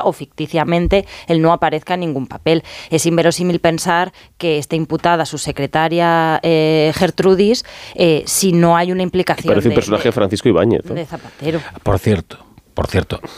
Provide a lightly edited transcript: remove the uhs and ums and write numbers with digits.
o ficticiamente él no aparezca en ningún papel. Es inverosímil pensar que esté imputada su secretaria Gertrudis si no hay una implicación. Parece un personaje de Francisco Ibáñez, ¿no? De Zapatero. Por cierto,